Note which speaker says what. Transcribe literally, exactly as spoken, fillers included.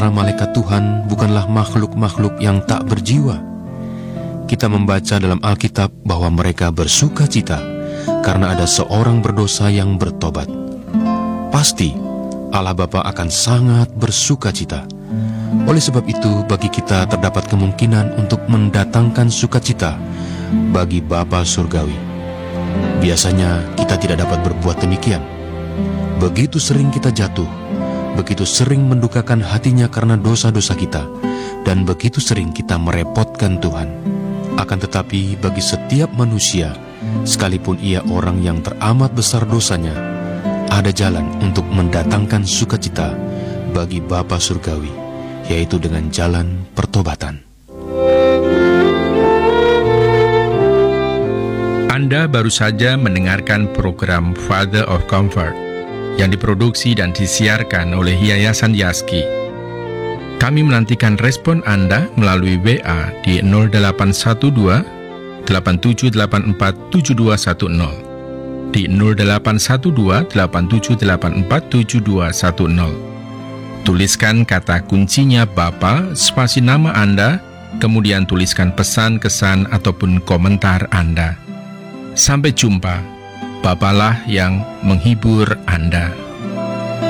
Speaker 1: para malaikat Tuhan bukanlah makhluk-makhluk yang tak berjiwa. Kita membaca dalam Alkitab bahwa mereka bersuka cita karena ada seorang berdosa yang bertobat. Pasti Allah Bapa akan sangat bersuka cita. Oleh sebab itu, bagi kita terdapat kemungkinan untuk mendatangkan sukacita bagi Bapa Surgawi. Biasanya kita tidak dapat berbuat demikian. Begitu sering kita jatuh, begitu sering mendukakan hatinya karena dosa-dosa kita, dan begitu sering kita merepotkan Tuhan. Akan tetapi bagi setiap manusia, sekalipun ia orang yang teramat besar dosanya, ada jalan untuk mendatangkan sukacita bagi Bapa Surgawi, yaitu dengan jalan pertobatan.
Speaker 2: Anda baru saja mendengarkan program Father of Comfort yang diproduksi dan disiarkan oleh Yayasan Yaski. Kami menantikan respon Anda melalui W A di nol delapan satu dua delapan tujuh delapan empat tujuh dua satu nol, di nol delapan satu dua delapan tujuh delapan empat tujuh dua satu nol. Tuliskan kata kuncinya Bapa, spasi nama Anda, kemudian tuliskan pesan, kesan, ataupun komentar Anda. Sampai jumpa, Bapalah yang menghibur Anda.